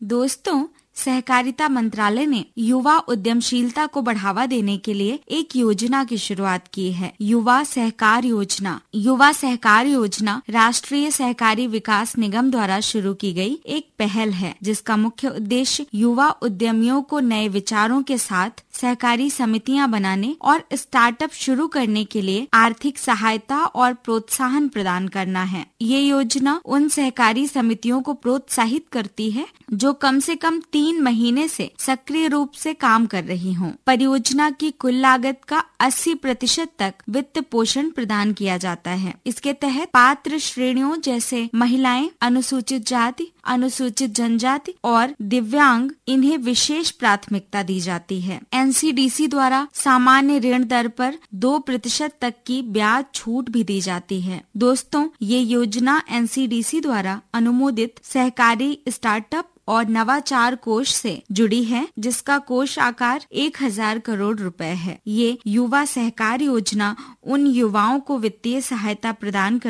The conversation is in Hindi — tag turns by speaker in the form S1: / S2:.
S1: दोस्तों, सहकारिता मंत्रालय ने युवा उद्यमशीलता को बढ़ावा देने के लिए एक योजना की शुरुआत की है, युवा सहकार योजना। युवा सहकार योजना राष्ट्रीय सहकारी विकास निगम द्वारा शुरू की गई एक पहल है, जिसका मुख्य उद्देश्य युवा उद्यमियों को नए विचारों के साथ सहकारी समितियां बनाने और स्टार्टअप शुरू करने के लिए आर्थिक सहायता और प्रोत्साहन प्रदान करना है। ये योजना उन सहकारी समितियों को प्रोत्साहित करती है जो कम से कम 3 महीने से सक्रिय रूप से काम कर रही हों। परियोजना की कुल लागत का 80% तक वित्त पोषण प्रदान किया जाता है। इसके तहत पात्र श्रेणियों जैसे महिलाएं, अनुसूचित जाति, अनुसूचित जनजाति और दिव्यांग, इन्हें विशेष प्राथमिकता दी जाती है। एनसीडीसी द्वारा सामान्य ऋण दर पर 2% तक की ब्याज छूट भी दी जाती है। दोस्तों, ये योजना एनसीडीसी द्वारा अनुमोदित सहकारी स्टार्टअप और नवाचार कोष से जुड़ी है, जिसका कोष आकार 1000 करोड़ रुपए है। ये युवा सहकार योजना उन युवाओं को वित्तीय सहायता प्रदान